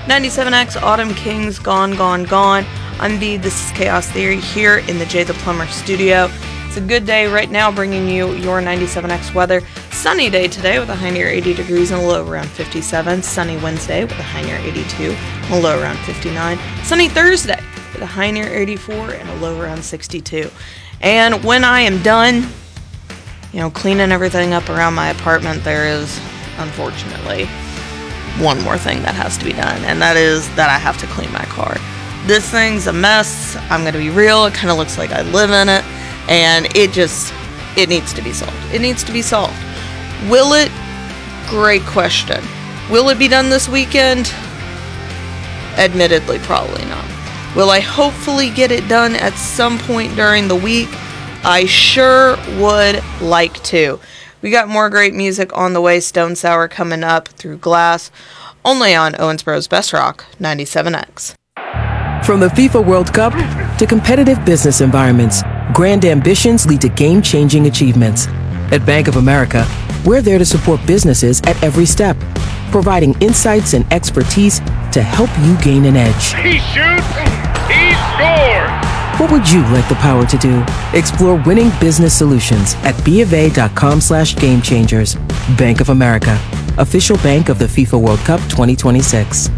97X Autumn Kings, Gone, Gone, Gone. I'm V, this is Chaos Theory here in the Jay the Plumber studio. It's a good day right now, bringing you your 97X weather. Sunny day today with a high near 80 degrees and a low around 57. Sunny Wednesday with a high near 82 and a low around 59. Sunny Thursday with a high near 84 and a low around 62. And when I am done, cleaning everything up around my apartment, there is, unfortunately, one more thing that has to be done, and that is that I have to clean my car. This thing's a mess. I'm going to be real. It kind of looks like I live in it, and it needs to be solved. It needs to be solved. Will it? Great question. Will it be done this weekend? Admittedly, probably not. Will I hopefully get it done at some point during the week? I sure would like to. We got more great music on the way. Stone Sour coming up through Glass, only on Owensboro's Best Rock 97X. From the FIFA World Cup to competitive business environments, grand ambitions lead to game-changing achievements. At Bank of America, we're there to support businesses at every step, providing insights and expertise to help you gain an edge. He shoots, he scores! What would you like the power to do? Explore winning business solutions at BofA.com/gamechangers. Bank of America, official bank of the FIFA World Cup 2026.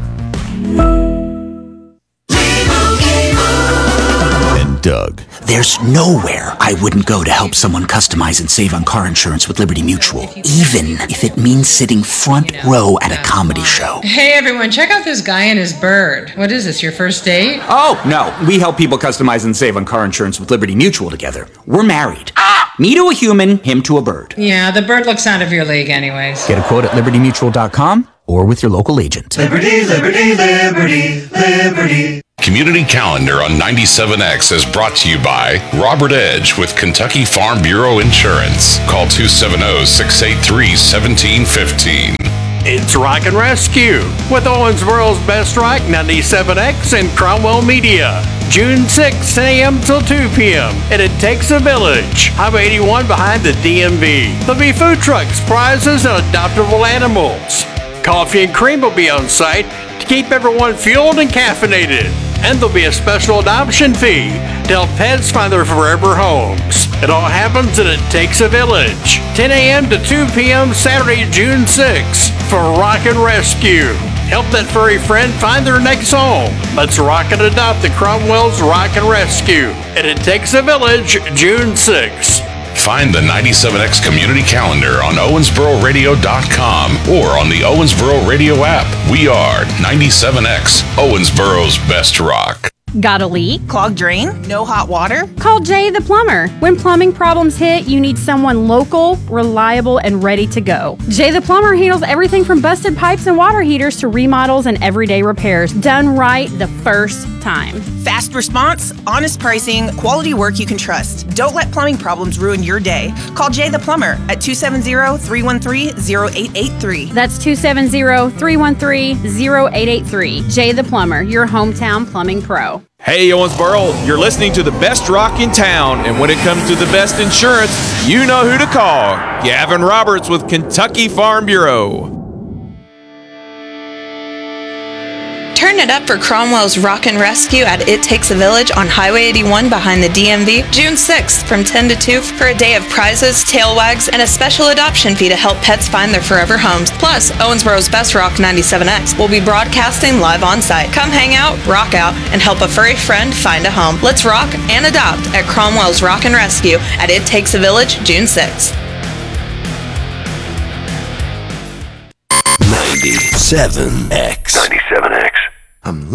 Doug. There's nowhere I wouldn't go to help someone customize and save on car insurance with Liberty Mutual, even if it means sitting front row at a comedy show. Hey everyone, check out this guy and his bird. What is this, your first date? Oh, no. We help people customize and save on car insurance with Liberty Mutual together. We're married. Me to a human, him to a bird. Yeah, the bird looks out of your league anyways. Get a quote at libertymutual.com or with your local agent. Liberty, liberty, liberty, liberty. Community Calendar on 97X is brought to you by Robert Edge with Kentucky Farm Bureau Insurance. Call 270-683-1715. It's Rock and Rescue with Owensboro's Best Rock 97X and Cromwell Media. June 6, 10 a.m. till 2 p.m. and It Takes a Village. Highway 81 behind the DMV. There'll be food trucks, prizes, and adoptable animals. Coffee and cream will be on site to keep everyone fueled and caffeinated. And there'll be a special adoption fee to help pets find their forever homes. It all happens at It Takes a Village. 10 a.m. to 2 p.m. Saturday, June 6th for Rock and Rescue. Help that furry friend find their next home. Let's rock and adopt the Cromwell's Rock and Rescue. And It Takes a Village, June 6th. Find the 97X Community Calendar on OwensboroRadio.com or on the Owensboro Radio app. We are 97X, Owensboro's Best Rock. Got a leak? Clogged drain? No hot water? Call Jay the Plumber. When plumbing problems hit, you need someone local, reliable, and ready to go. Jay the Plumber handles everything from busted pipes and water heaters to remodels and everyday repairs. Done right the first time. Fast response, honest pricing, quality work you can trust. Don't let plumbing problems ruin your day. Call Jay the Plumber at 270-313-0883. That's 270-313-0883. Jay the Plumber, your hometown plumbing pro. Hey, Owensboro, you're listening to the best rock in town, and when it comes to the best insurance, you know who to call. Gavin Roberts with Kentucky Farm Bureau. Turn it up for Cromwell's Rock and Rescue at It Takes a Village on Highway 81 behind the DMV, June 6th from 10 to 2 for a day of prizes, tail wags, and a special adoption fee to help pets find their forever homes. Plus, Owensboro's Best Rock 97X will be broadcasting live on site. Come hang out, rock out, and help a furry friend find a home. Let's rock and adopt at Cromwell's Rock and Rescue at It Takes a Village, June 6th. 97X. 97X. I'm